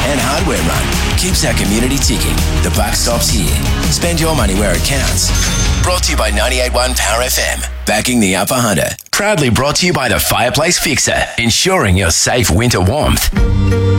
and hardware run keeps our community ticking. The buck stops here. Spend your money where it counts. Brought to you by 98.1 Power FM. Backing the Upper Hunter. Proudly brought to you by the Fireplace Fixer, ensuring your safe winter warmth.